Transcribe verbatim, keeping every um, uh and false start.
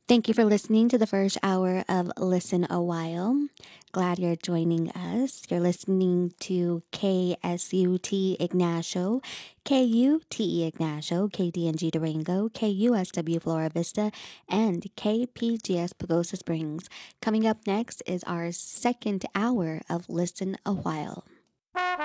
Thank you for listening to the first hour of Listen a While. Glad you're joining us. You're listening to K S U T Ignacio, K U T E Ignacio, K D N G Durango, K U S W Flora Vista, and K P G S Pagosa Springs. Coming up next is our second hour of Listen a While.